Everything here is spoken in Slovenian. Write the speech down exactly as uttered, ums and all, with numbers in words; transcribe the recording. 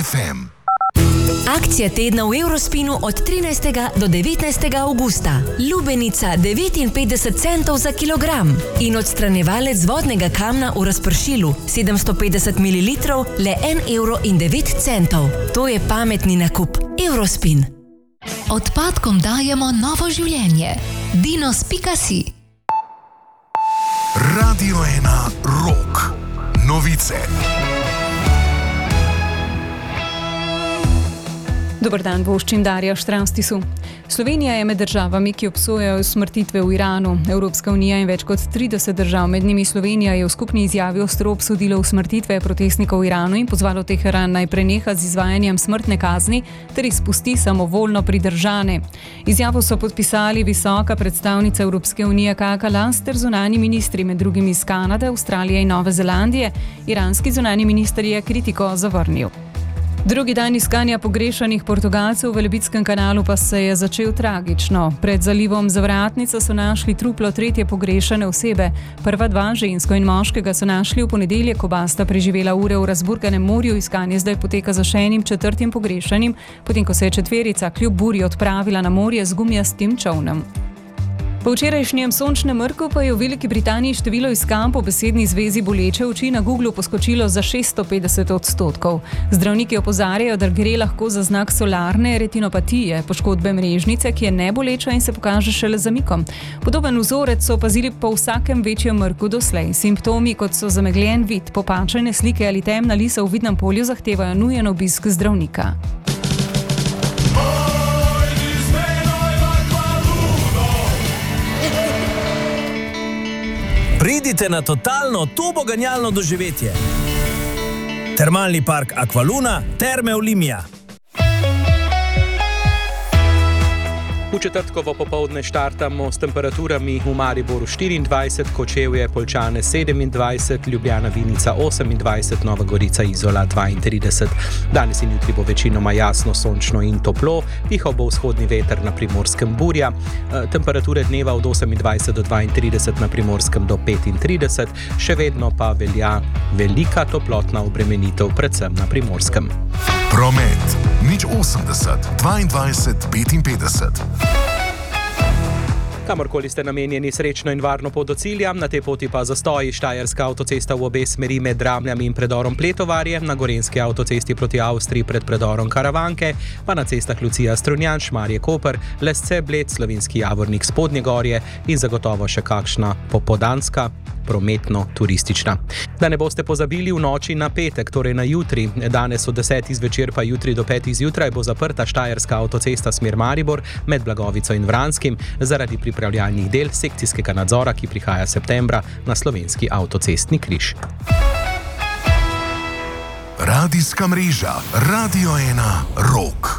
ef em. Akcija tedna v Eurospinu od trinajstega do devetnajstega avgusta. Lubenica devetinpetdeset centov za kilogram in odstranjevalec vodnega kamna v razpršilu sedemsto petdeset mililitrov le en evro in devet centov. To je pametni nakup. Eurospin. Odpadkom dajemo novo življenje. dinos pika si. Radio ena Rock. Novice. Dobar dan, voščim Darja Štravstisu. Slovenija je med državami, ki obsojajo usmrtitve v Iranu. Evropska unija in več kot trideset držav, med njimi Slovenija, je v skupni izjavi ostro obsodilo usmrtitve protestnikov v Iranu in pozvalo Teheran naj preneha z izvajanjem smrtne kazni ter izpusti samovoljno pridržane. Izjavo so podpisali visoka predstavnica Evropske unije Kaja Kallas ter zunanji ministri, med drugim iz Kanade, Avstralije in Nove Zelandije. Iranski zunanji minister je kritiko zavrnil. Drugi dan iskanja pogrešanih Portugalcev v Velebitskem kanalu pa se je začel tragično. Pred zalivom Zavratnica so našli truplo tretje pogrešane osebe. Prva dva, žensko in moškega, so našli v ponedeljek, oba sta preživela ure v razburkanem morju. Iskanje zdaj poteka za še enim četrtim pogrešanim, potem ko se je četverica kljub burji odpravila na morje z gumijastim čolnom. Po včerajšnjem sončnem mrku pa je v Veliki Britaniji število iskanj po besedni zvezi boleče oči na Googlu poskočilo za šeststo petdeset odstotkov. Zdravniki opozarjajo, da gre lahko za znak solarne retinopatije, poškodbe mrežnice, ki je neboleča in se pokaže šele z zamikom. Podoben vzorec so opazili po vsakem večjem mrku doslej. Simptomi, kot so zamegljen vid, popačene slike ali temna lisa v vidnem polju, zahtevajo nujen obisk zdravnika. Pridite na totalno turboganjalno doživetje. Termalni park Aqualuna, Terme Olimia. V četrtkovo popoldne štartamo s temperaturami v Mariboru štiriindvajset, Kočevje, Poljčane sedemindvajset, Ljubljana, Vinica osemindvajset, Nova Gorica, Izola dvaintrideset. Danes in jutri bo večinoma jasno, sončno in toplo, pihal bo vzhodni veter, na Primorskem burja. Temperature dneva od osemindvajset do dvaintrideset, na Primorskem do petintrideset, še vedno pa velja velika toplotna obremenitev, predvsem na Primorskem. Promet. nič osemdeset, dvaindvajset, petinpetdeset. Kamorkoli ste namenjeni, srečno in varno pot do cilja, na tej poti pa zastoji. Štajerska avtocesta v obe smeri med Dramljami in predorom Pletovarje, na Gorenjski avtocesti proti Avstriji pred predorom Karavanke, pa na cestah Lucija Strunjan, Šmarje Koper, Lesce Bled, Slovenski Javornik, Spodnje Gorje in zagotovo še kakšna popoldanska, prometno-turistična. Da ne boste pozabili, v noči na petek, torej na jutri, danes od desetih zvečer pa jutri do petih zjutraj bo zaprta Štajerska avtocesta smer Maribor med Blagovico in Vranskim zaradi pripravljalnih del sekcijskega nadzora, ki prihaja septembra na slovenski avtocestni križ. Radijska mreža Radio ena Rock.